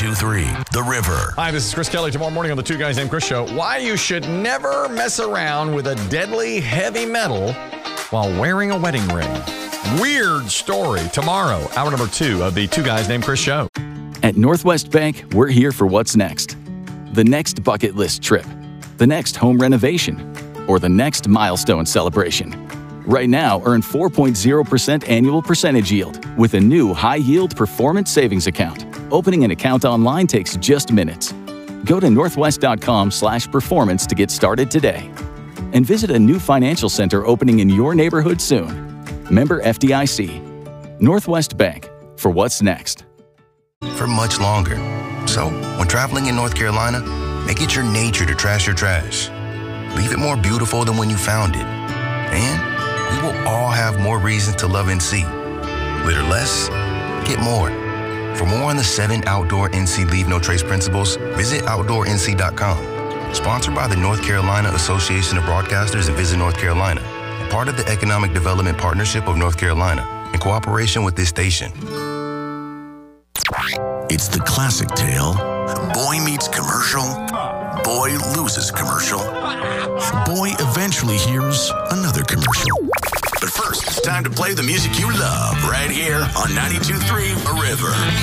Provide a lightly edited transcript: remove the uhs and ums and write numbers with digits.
92.3 The River. Hi, this is Chris Kelly. Tomorrow morning on the Two Guys Named Chris Show, why you should never mess around with a deadly heavy metal while wearing a wedding ring. Weird story. Tomorrow, hour number 2 of the Two Guys Named Chris Show. At Northwest Bank, we're here for what's next. The next bucket list trip, the next home renovation, or the next milestone celebration. Right now, earn 4.0% annual percentage yield with a new high-yield performance savings account. Opening an account online takes just minutes. Go to northwest.com/performance to get started today. And visit a new financial center opening in your neighborhood soon. Member FDIC. Northwest Bank, for what's next. For much longer. So, when traveling in North Carolina, make it your nature to trash your trash. Leave it more beautiful than when you found it. And we will all have more reasons to love NC. Litter less, get more. For more on the 7 outdoor NC Leave No Trace principles, visit OutdoorNC.com. Sponsored by the North Carolina Association of Broadcasters and Visit North Carolina, and part of the Economic Development Partnership of North Carolina, in cooperation with this station. It's the classic tale. Boy meets commercial. Boy loses commercial. Boy eventually hears another commercial. But first, it's time to play the music you love right here on 92.3 The River.